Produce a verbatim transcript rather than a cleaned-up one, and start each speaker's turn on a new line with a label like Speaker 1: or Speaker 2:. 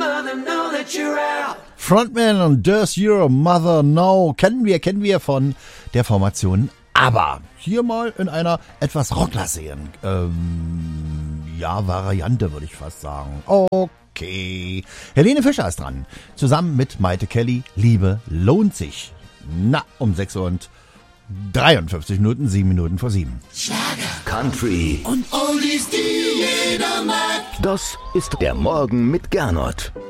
Speaker 1: Frontman und Does Your Mother Know kennen wir, kennen wir von der Formation ABBA. Hier mal in einer etwas rocklassigeren ähm, ja, Variante, würde ich fast sagen. Okay. Helene Fischer ist dran. Zusammen mit Maite Kelly. Liebe lohnt sich. Na, um sechs Uhr und dreiundfünfzig Minuten, sieben Minuten vor sieben.
Speaker 2: Schlager, Country und Oldies, die jeder mag.
Speaker 3: Das ist der Morgen mit Gernot.